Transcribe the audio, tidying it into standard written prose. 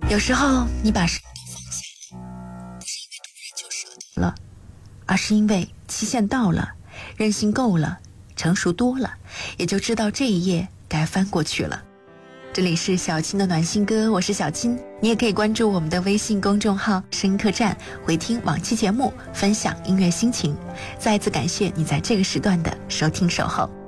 有时候你把时间放下，不是因为突然就舍得了，而是因为期限到了，任性够了，成熟多了，也就知道这一页该翻过去了。这里是小青的暖心歌，我是小青，你也可以关注我们的微信公众号深刻站，回听往期节目，分享音乐心情。再次感谢你在这个时段的收听守候。